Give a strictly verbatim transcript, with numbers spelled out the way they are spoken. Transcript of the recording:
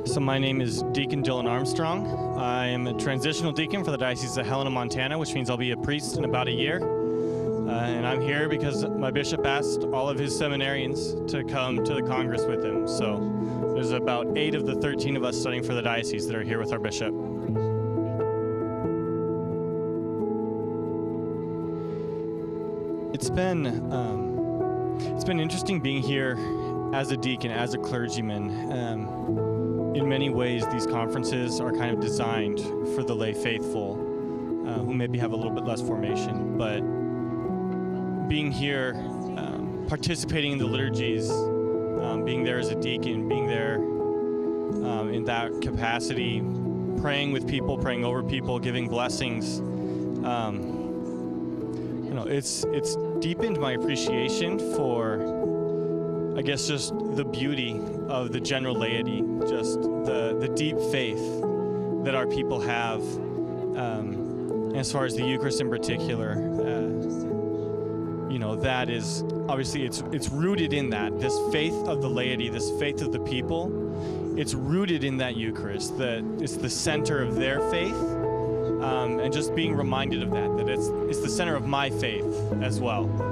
So my name is Deacon Dylan Armstrong. I am a transitional deacon for the Diocese of Helena, Montana, which means I'll be a priest in about a year. Uh, and I'm here because my bishop asked all of his seminarians to come to the Congress with him. So there's about eight of the thirteen of us studying for the diocese that are here with our bishop. It's been, um, it's been interesting being here as a deacon, as a clergyman. Um, in many ways, these conferences are kind of designed for the lay faithful uh, who maybe have a little bit less formation, but being here, um, participating in the liturgies, um, being there as a deacon, being there um, in that capacity, praying with people, praying over people, giving blessings, um, you know, it's it's deepened my appreciation for, I guess, just the beauty of the general laity, just the, the deep faith that our people have, um, as far as the Eucharist in particular. Uh, you know, that is, obviously, it's, it's rooted in that, this faith of the laity, this faith of the people. It's rooted in that Eucharist, that it's the center of their faith, um, and just being reminded of that, that it's, it's the center of my faith as well.